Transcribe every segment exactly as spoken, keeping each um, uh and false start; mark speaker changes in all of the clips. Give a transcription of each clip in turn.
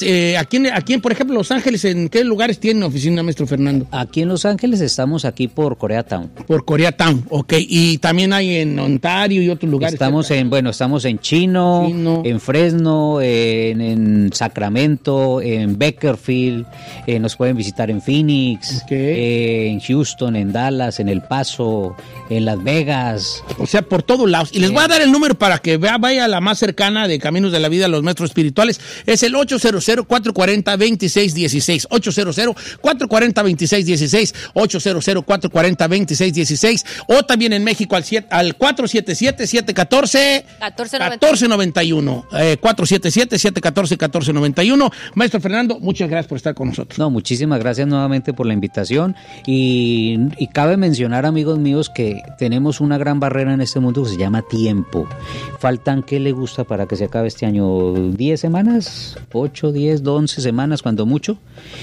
Speaker 1: Eh, aquí, en, aquí, por ejemplo, Los Ángeles, ¿en qué lugares tienen oficina, maestro Fernando?
Speaker 2: Aquí en Los Ángeles estamos aquí por Koreatown.
Speaker 1: Por Koreatown, ok. Y también hay en Ontario y otros lugares.
Speaker 2: Estamos
Speaker 1: cerca.
Speaker 2: en, bueno, estamos en Chino,
Speaker 1: Chino.
Speaker 2: en Fresno, en, en Sacramento, en Bakersfield, eh, nos pueden visitar en Phoenix,
Speaker 1: Okay.
Speaker 2: eh, en Houston, en Dallas, en El Paso, en Las Vegas.
Speaker 1: O sea, por todos lados. Y les voy a dar el número para que vea, vaya a la más cercana de Caminos de la Vida, los maestros espirituales. Es el ocho cero cero, cuatro cuatro cero, dos seis uno seis. ocho cero cero, cuatro cuatro cero, dos seis uno seis. ocho cero cero, cuatro cuatro cero, dos seis uno seis. O también en México al, siete, al cuatro siete siete, siete uno cuatro, uno cuatro nueve uno. Eh, cuatro siete siete, siete uno cuatro, uno cuatro nueve uno. Maestro Fernando, muchas gracias por estar con nosotros.
Speaker 2: No, muchísimas gracias nuevamente por la invitación. Y, y cabe mencionar, amigos míos, que tenemos una gran barrera en este mundo que se llama tiempo. Faltan, ¿qué le gusta para que se acabe este año? ¿diez semanas? ¿ocho, diez, once semanas, cuando mucho?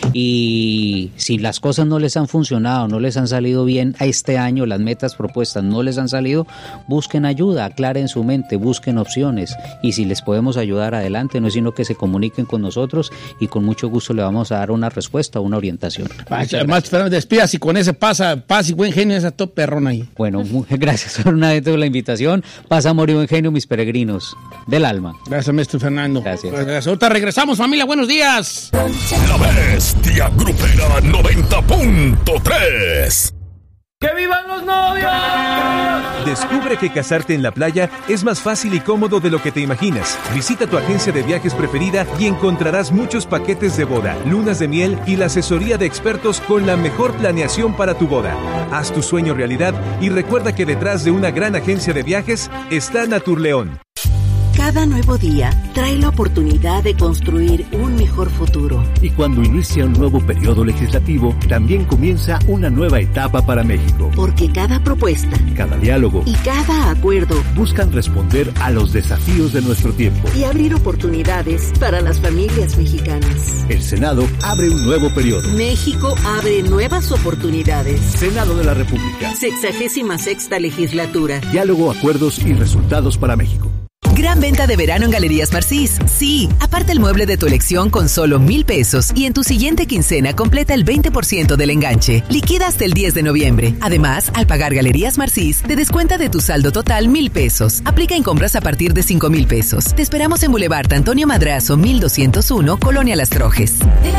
Speaker 2: Y si las cosas no les han funcionado, no les han salido bien a este año, las metas propuestas no les han salido, busquen ayuda, aclaren su mente, busquen opciones. Y si les podemos ayudar, adelante, no es sino que se comuniquen con nosotros y con mucho gusto le vamos a dar una respuesta, una orientación.
Speaker 1: Maestro Fernando, despidas y con ese pasa, paz y buen genio, esa top perrón ahí.
Speaker 2: Bueno, muy, gracias por una vez por la invitación. Paz, amor y buen genio, mis peregrinos del alma.
Speaker 1: Gracias, maestro Fernando.
Speaker 2: Gracias.
Speaker 1: Gracias. Ahorita regresamos, familia. Buenos días.
Speaker 3: La Bestia Grupera noventa punto tres.
Speaker 4: ¡Que vivan los novios!
Speaker 5: Descubre que casarte en la playa es más fácil y cómodo de lo que te imaginas. Visita tu agencia de viajes preferida y encontrarás muchos paquetes de boda, lunas de miel y la asesoría de expertos con la mejor planeación para tu boda. Haz tu sueño realidad y recuerda que detrás de una gran agencia de viajes está Naturleón.
Speaker 6: Cada nuevo día trae la oportunidad de construir un mejor futuro.
Speaker 7: Y cuando inicia un nuevo periodo legislativo, también comienza una nueva etapa para México.
Speaker 6: Porque cada propuesta,
Speaker 7: cada diálogo
Speaker 6: y cada acuerdo
Speaker 7: buscan responder a los desafíos de nuestro tiempo
Speaker 6: y abrir oportunidades para las familias mexicanas.
Speaker 7: El Senado abre un nuevo periodo.
Speaker 6: México abre nuevas oportunidades.
Speaker 7: Senado de la República.
Speaker 6: Sexagésima sexta legislatura.
Speaker 7: Diálogo, acuerdos y resultados para México.
Speaker 8: Gran venta de verano en Galerías Marcís. Sí, aparta el mueble de tu elección con solo mil pesos y en tu siguiente quincena completa el veinte por ciento del enganche. Liquida hasta el diez de noviembre. Además, al pagar Galerías Marcís, te descuenta de tu saldo total mil pesos. Aplica en compras a partir de cinco mil pesos. Te esperamos en Boulevard Antonio Madrazo, mil doscientos uno, Colonia Las Trojes.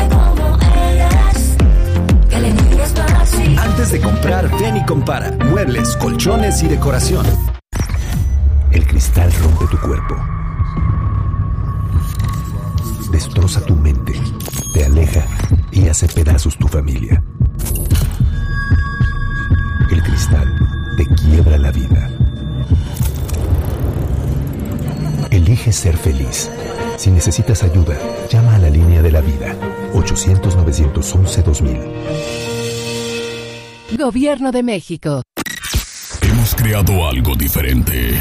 Speaker 9: Antes de comprar, ven y compara. Muebles, colchones y decoración.
Speaker 10: El cristal rompe tu cuerpo, destroza tu mente, te aleja y hace pedazos tu familia. El cristal te quiebra la vida. Elige ser feliz. Si necesitas ayuda, llama a la línea de la vida, ochocientos, novecientos once, dos mil.
Speaker 11: Gobierno de México.
Speaker 3: Hemos creado algo diferente.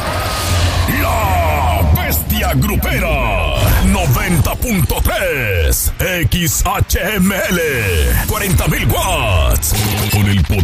Speaker 3: La Bestia Grupera noventa punto tres X H M L cuarenta mil watts con el poder